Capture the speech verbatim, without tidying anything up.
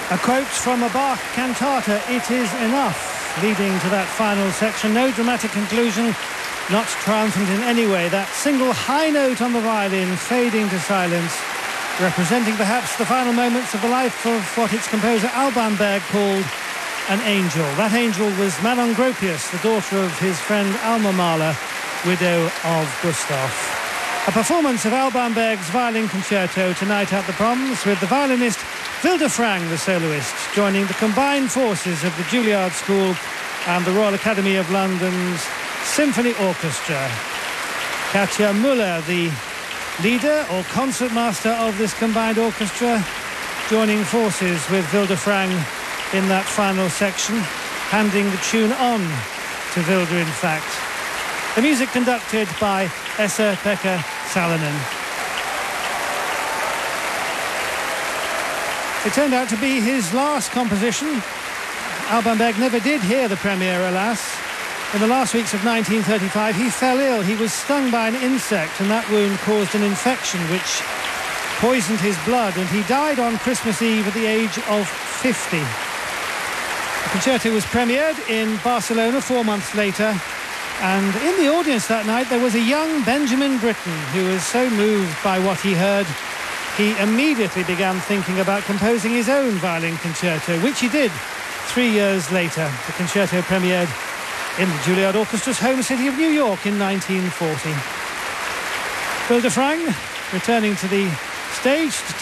A quote from a Bach cantata, "It is enough," leading to that final section. No dramatic conclusion, not triumphant in any way. That single high note on the violin fading to silence, representing perhaps the final moments of the life of what its composer Alban Berg called an angel. That angel was Manon Gropius, the daughter of his friend Alma Mahler, widow of Gustav. A performance of Alban Berg's violin concerto tonight at the Proms, with the violinist Wilde Frang, the soloist, joining the combined forces of the Juilliard School and the Royal Academy of London's Symphony Orchestra. Katja Müller, the leader or concertmaster of this combined orchestra, joining forces with Wilde Frang in that final section, handing the tune on to Wilde, in fact. The music conducted by Esa-Pekka Salonen. It turned out to be his last composition. Alban Berg never did hear the premiere, alas. In the last weeks of nineteen thirty-five, he fell ill. He was stung by an insect, and that wound caused an infection which poisoned his blood, and he died on Christmas Eve at the age of fifty. The concerto was premiered in Barcelona four months later, and in the audience that night there was a young Benjamin Britten who was so moved by what he heard, he immediately began thinking about composing his own violin concerto, which he did three years later. The concerto premiered in the Juilliard Orchestra's home city of New York in nineteen forty. Wilde Frang returning to the stage to